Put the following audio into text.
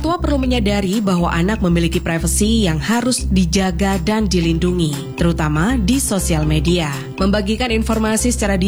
tua perlu menyadari bahwa anak memiliki privasi yang harus dijaga dan dilindungi, terutama di sosial media. Membagikan informasi secara